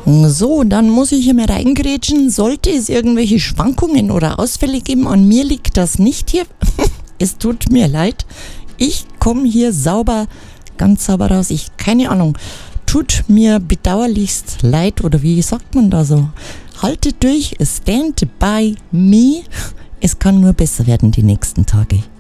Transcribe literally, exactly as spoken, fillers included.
So, dann muss ich hier mal reingrätschen. Sollte es irgendwelche Schwankungen oder Ausfälle geben, an mir liegt das nicht hier. Es tut mir leid. Ich komme hier sauber, ganz sauber raus. Ich, keine Ahnung. Tut mir bedauerlichst leid, oder wie sagt man da so? Haltet durch, stand by me. Es kann nur besser werden die nächsten Tage.